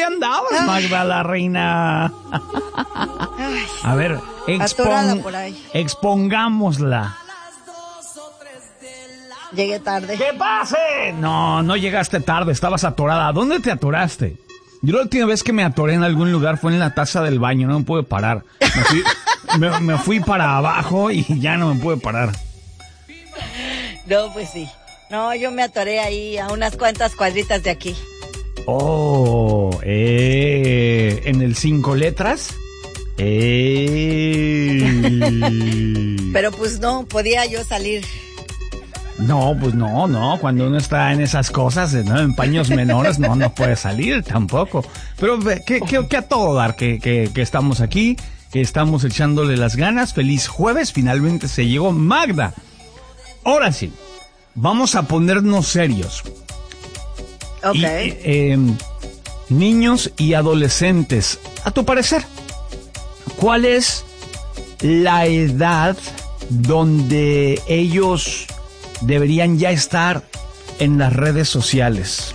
andabas, Magda, la reina? Ay, A ver, atorada por ahí. expongámosla. Llegué tarde. ¡Que pase! No llegaste tarde, estabas atorada. ¿Dónde te atoraste? Yo la última vez que me atoré en algún lugar fue en la taza del baño, no me pude parar. Me fui para abajo y ya no me pude parar. No, pues sí. No, yo me atoré ahí a unas cuantas cuadritas de aquí. Oh, ¿en el 5 letras? Pero pues no, podía yo salir. No, pues no, cuando uno está en esas cosas, ¿no? En paños menores, no puede salir tampoco. Pero que a todo dar, que estamos aquí, que estamos echándole las ganas. Feliz jueves, finalmente se llegó Magda. Ahora sí, vamos a ponernos serios. Ok. Niños y adolescentes, a tu parecer, ¿cuál es la edad donde ellos deberían ya estar en las redes sociales?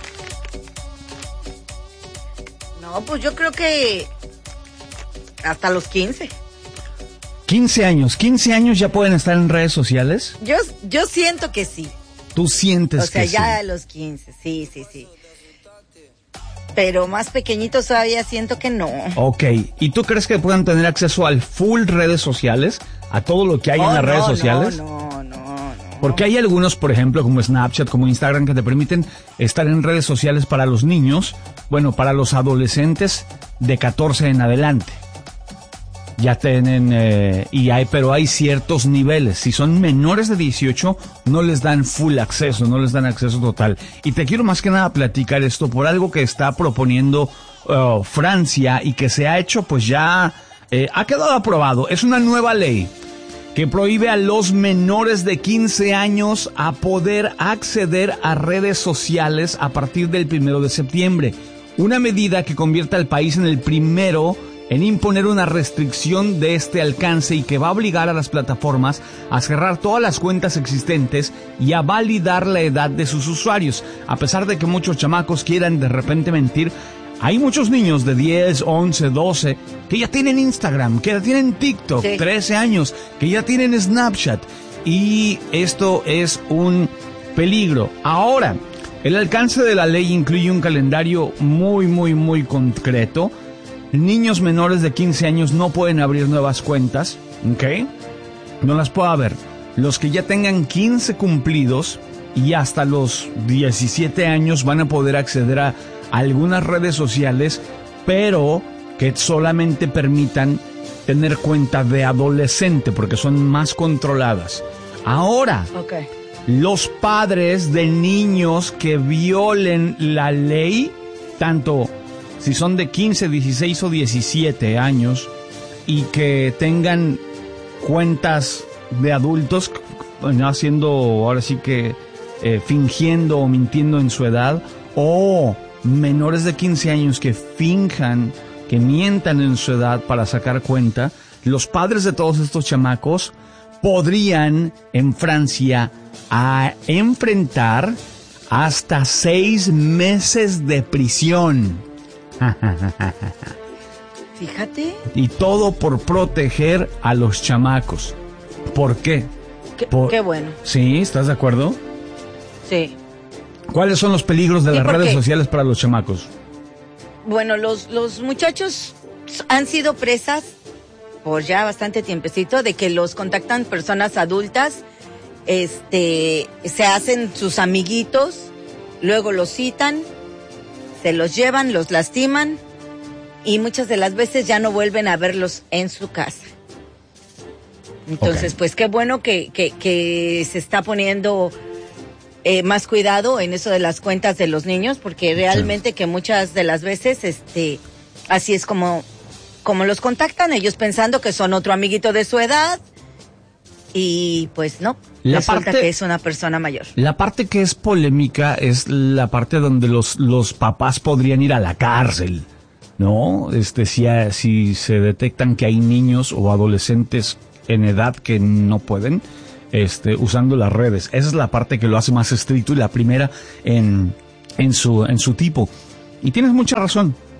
No, pues yo creo que hasta los 15. 15 años ya pueden estar en redes sociales. Yo siento que sí. ¿Tú sientes O sea, que ya sí? a los 15, sí. Pero más pequeñitos todavía siento que no. Ok, ¿y tú crees que puedan tener acceso al full redes sociales? ¿A todo lo que hay en las redes sociales? No. Porque hay algunos, por ejemplo, como Snapchat, como Instagram, que te permiten estar en redes sociales para los niños, bueno, para los adolescentes de 14 en adelante. Ya tienen, pero hay ciertos niveles. Si son menores de 18, no les dan full acceso, no les dan acceso total. Y te quiero más que nada platicar esto por algo que está proponiendo Francia y que se ha hecho, pues ya, ha quedado aprobado. Es una nueva ley que prohíbe a los menores de 15 años a poder acceder a redes sociales a partir del 1 de septiembre. Una medida que convierte al país en el primero en imponer una restricción de este alcance y que va a obligar a las plataformas a cerrar todas las cuentas existentes y a validar la edad de sus usuarios. A pesar de que muchos chamacos quieran de repente mentir, hay muchos niños de 10, 11, 12 que ya tienen Instagram, que ya tienen TikTok, sí. 13 años, que ya tienen Snapchat. Y esto es un peligro. Ahora, el alcance de la ley incluye un calendario muy concreto. Niños menores de 15 años no pueden abrir nuevas cuentas, ¿ok? No las puedo abrir. Los que ya tengan 15 cumplidos y hasta los 17 años van a poder acceder a algunas redes sociales, pero que solamente permitan tener cuenta de adolescente porque son más controladas. Ahora, los padres de niños que violen la ley, tanto si son de 15, 16 o 17 años y que tengan cuentas de adultos, haciendo ahora sí que fingiendo o mintiendo en su edad, o menores de 15 años que finjan, que mientan en su edad para sacar cuenta, los padres de todos estos chamacos podrían en Francia a enfrentar hasta 6 meses de prisión. Fíjate. Y todo por proteger a los chamacos. ¿Por qué? Qué bueno. ¿Sí? ¿Estás de acuerdo? Sí. ¿Cuáles son los peligros de las redes sociales para los chamacos? Bueno, los muchachos han sido presas por ya bastante tiempecito de que los contactan personas adultas, se hacen sus amiguitos, luego los citan, se los llevan, los lastiman y muchas de las veces ya no vuelven a verlos en su casa. Entonces, pues qué bueno que se está poniendo más cuidado en eso de las cuentas de los niños, porque realmente que muchas de las veces así es como los contactan, ellos pensando que son otro amiguito de su edad y pues no, resulta que es una persona mayor. La parte que es polémica es la parte donde los papás podrían ir a la cárcel, ¿no? Si se detectan que hay niños o adolescentes en edad que no pueden usando las redes. Esa es la parte que lo hace más estricto y la primera en su tipo. Y tienes mucha razón.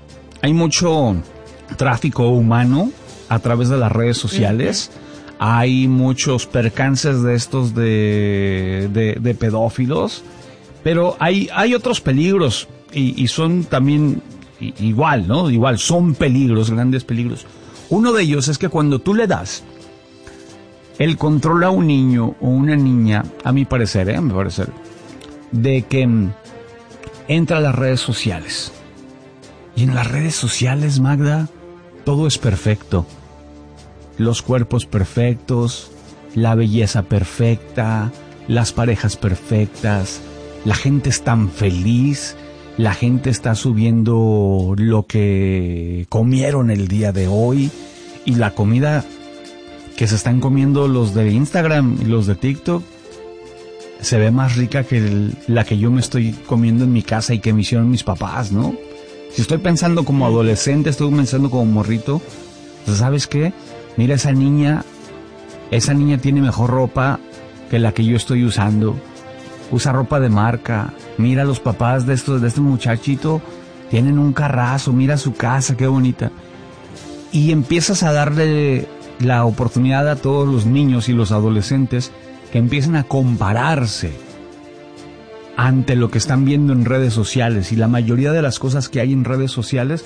hay mucho tráfico humano a través de las redes sociales. Hay muchos percances de estos de pedófilos, pero hay otros peligros y son también igual, ¿no? Igual, son peligros, grandes peligros. Uno de ellos es que cuando tú le das el control a un niño o una niña, a mi parecer, de que entra a las redes sociales. Y en las redes sociales, Magda, todo es perfecto. Los cuerpos perfectos, la belleza perfecta, las parejas perfectas, la gente es tan feliz, la gente está subiendo lo que comieron el día de hoy y la comida que se están comiendo los de Instagram y los de TikTok se ve más rica que la que yo me estoy comiendo en mi casa y que me hicieron mis papás, ¿no? Si estoy pensando como adolescente, estoy pensando como morrito, pues ¿sabes qué? Mira, esa niña tiene mejor ropa que la que yo estoy usando. Usa ropa de marca. Mira, los papás de este muchachito tienen un carrazo. Mira su casa, qué bonita. Y empiezas a darle la oportunidad a todos los niños y los adolescentes que empiecen a compararse ante lo que están viendo en redes sociales. Y la mayoría de las cosas que hay en redes sociales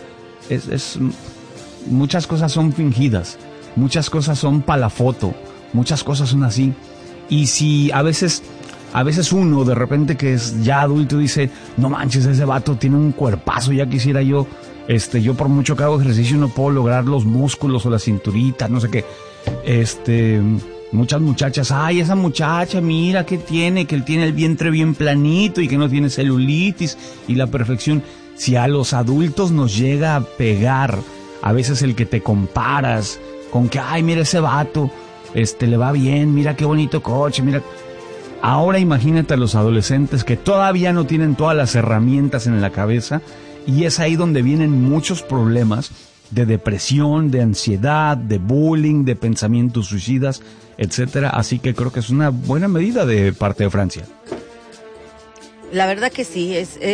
muchas cosas son fingidas. Muchas cosas son para la foto, muchas cosas son así. Y si a veces uno de repente que es ya adulto dice, no manches, ese vato tiene un cuerpazo, ya quisiera yo, yo por mucho que hago ejercicio no puedo lograr los músculos o la cinturita, no sé qué. Muchas muchachas, ay, esa muchacha, mira que tiene, que él tiene el vientre bien planito y que no tiene celulitis y la perfección. Si a los adultos nos llega a pegar a veces el que te comparas con que, ay, mira ese vato, le va bien, mira qué bonito coche, mira. Ahora imagínate a los adolescentes que todavía no tienen todas las herramientas en la cabeza y es ahí donde vienen muchos problemas de depresión, de ansiedad, de bullying, de pensamientos suicidas, etcétera. Así que creo que es una buena medida de parte de Francia. La verdad que sí,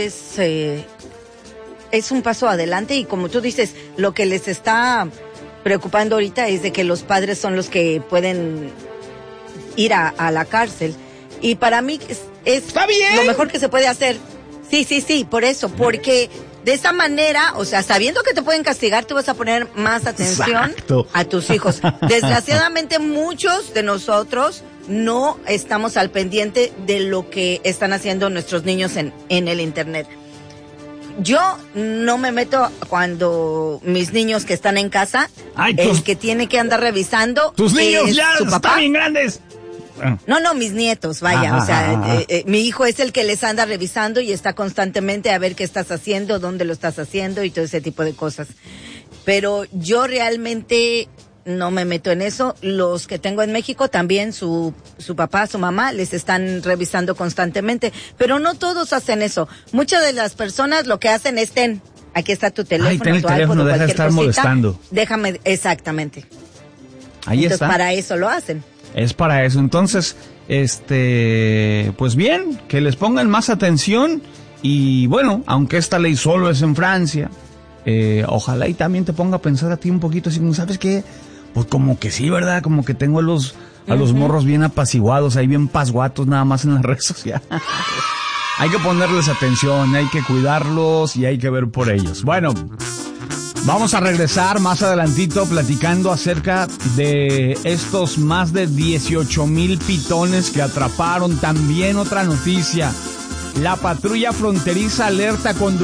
es un paso adelante y como tú dices, lo que les está preocupando ahorita es de que los padres son los que pueden ir a la cárcel. Y para mí es ¿Está bien? Lo mejor que se puede hacer. Sí, por eso, porque de esa manera, o sea, sabiendo que te pueden castigar, tú vas a poner más atención a tus hijos. Desgraciadamente, muchos de nosotros no estamos al pendiente de lo que están haciendo nuestros niños en el internet. Yo no me meto cuando mis niños que están en casa, el que tiene que andar revisando. Tus niños ya están bien grandes. No, mis nietos, vaya, mi hijo es el que les anda revisando y está constantemente a ver qué estás haciendo, dónde lo estás haciendo y todo ese tipo de cosas. Pero yo realmente no me meto en eso. Los que tengo en México también, su papá, su mamá, les están revisando constantemente. Pero no todos hacen eso. Muchas de las personas lo que hacen es, aquí está tu teléfono, ten el tu teléfono, iPod, deja de estar molestando. Déjame, exactamente. Ahí entonces, está. Para eso lo hacen. Es para eso. Entonces, pues bien, que les pongan más atención y bueno, aunque esta ley solo es en Francia, ojalá y también te ponga a pensar a ti un poquito así como, ¿sabes qué? Pues como que sí, ¿verdad? Como que tengo a los morros bien apaciguados, ahí bien pasguatos nada más en las redes sociales. Hay que ponerles atención, hay que cuidarlos y hay que ver por ellos. Bueno, vamos a regresar más adelantito platicando acerca de estos más de 18,000 pitones que atraparon. También otra noticia, la patrulla fronteriza alerta conductores